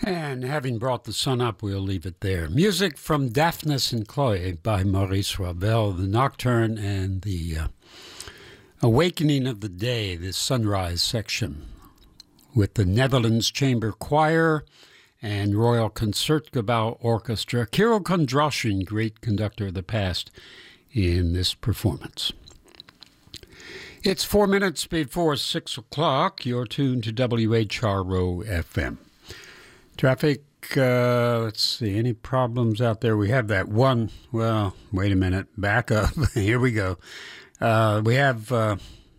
And having brought the sun up, we'll leave it there. Music from Daphnis and Chloe by Maurice Ravel, the Nocturne and the Awakening of the Day, this sunrise section, with the Netherlands Chamber Choir and Royal Concertgebouw Orchestra. Kirill Kondrashin, great conductor of the past, in this performance. It's 4 minutes before 6 o'clock. You're tuned to WHRO FM. Traffic, let's see, any problems out there? We have that one, well, wait a minute, back up. Here we go. We have a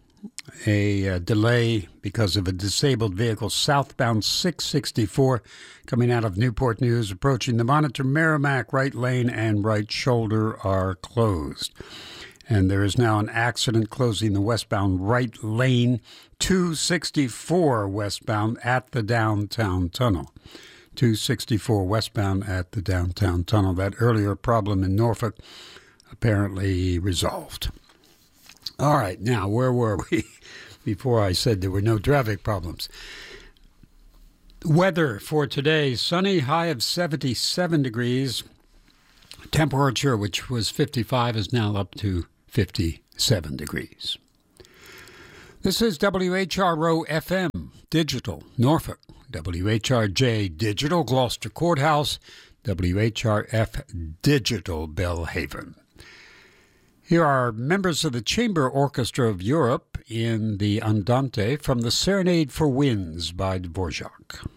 delay because of a disabled vehicle southbound 664 coming out of Newport News, approaching the Monitor Merrimack. Right lane and right shoulder are closed. And there is now an accident closing the westbound right lane, 264 westbound at the downtown tunnel. 264 westbound at the downtown tunnel. That earlier problem in Norfolk apparently resolved. All right, now where were we before I said there were no traffic problems? Weather for today, sunny, high of 77 degrees. Temperature, which was 55, is now up to 57 degrees. This is WHRO FM, Digital, Norfolk. WHRJ Digital, Gloucester Courthouse. WHRF Digital, Belhaven. Here are members of the Chamber Orchestra of Europe in the Andante from the Serenade for Winds by Dvorak.